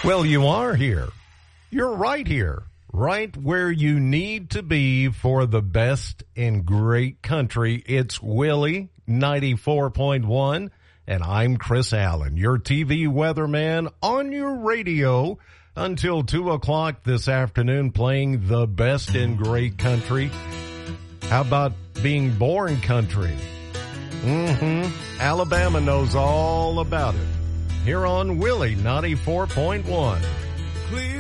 Well, you are here. You're right here, right where you need to be for the best in great country. It's Willie 94.1, and I'm Chris Allen, your TV weatherman on your radio until 2 o'clock this afternoon, playing the best in great country. How about being born country? Alabama knows all about it. Here on Willie 94.1.